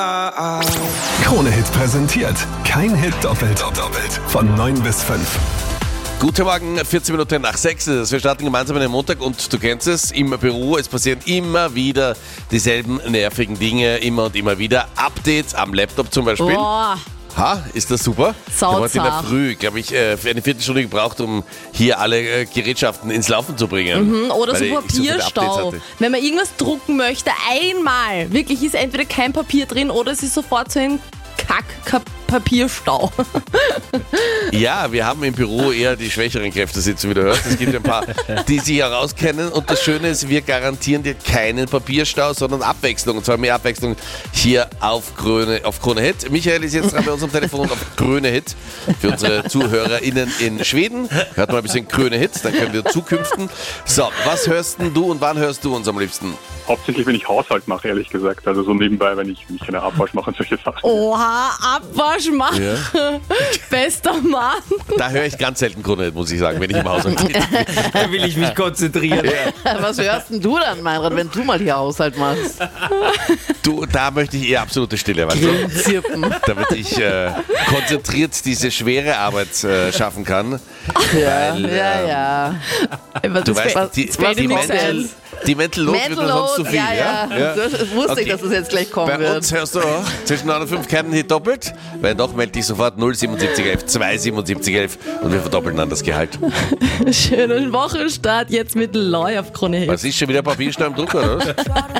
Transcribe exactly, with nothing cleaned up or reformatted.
Krone-Hit präsentiert. Kein Hit doppelt. doppelt. Von neun bis fünf. Guten Morgen, vierzehn Minuten nach sechs ist es. Wir starten gemeinsam an den Montag und du kennst es, im Büro, es passieren immer wieder dieselben nervigen Dinge, immer und immer wieder. Updates am Laptop zum Beispiel. Boah. Ha, ist das super? Ich habe heute in der Früh, glaube ich, für eine Viertelstunde gebraucht, um hier alle Gerätschaften ins Laufen zu bringen. Mhm, oder so weil ich so viele Papierstau. Updates hatte. Wenn man irgendwas drucken möchte, einmal, wirklich ist entweder kein Papier drin oder es ist sofort so ein Kack-Papierstau. Ja, wir haben im Büro eher die schwächeren Kräfte sitzen, wie du hörst. Es gibt ein paar, die sich herauskennen. Und das Schöne ist, wir garantieren dir keinen Papierstau, sondern Abwechslung. Und zwar mehr Abwechslung hier auf Krone, auf Krone Hit. Michael ist jetzt dran bei uns am Telefon auf Krone Hit. Für unsere ZuhörerInnen in Schweden. Hört mal ein bisschen Krone Hit, dann können wir zukünften. So, was hörst denn du und wann hörst du uns am liebsten? Hauptsächlich, wenn ich Haushalt mache, ehrlich gesagt. Also so nebenbei, wenn ich mich eine Abwasch mache und solche Sachen. Oha, Abwasch machen. Ja. Bester Mann. Da höre ich ganz selten Krone Hit, muss ich sagen, wenn ich im Haushalt bin. Da will ich mich konzentrieren. Was hörst denn du dann, Meinrad, wenn du mal hier Haushalt machst? Du, da möchte ich eher absolute Stille, weißt du? Zirpen. Damit ich äh, konzentriert diese schwere Arbeit äh, schaffen kann. Ja, Weil, ja, ähm, ja. Was Du weißt, die, fällt die, dir nichts Mental, ein? die Mental Load wird mir sonst zu viel. ja, ja. Ja? Das wusste Okay. ich, dass es jetzt gleich kommen Bei wird. uns hörst du auch zwischen neun und fünf keinen Hit doppelt. Wenn doch, melde dich sofort null siebenundsiebzig elf zwei siebenundsiebzig elf und wir verdoppeln dann das Gehalt. Schönen Wochenstart jetzt mit Loy auf Krone Hit. Was ist schon wieder Papierstau im Drucker, oder?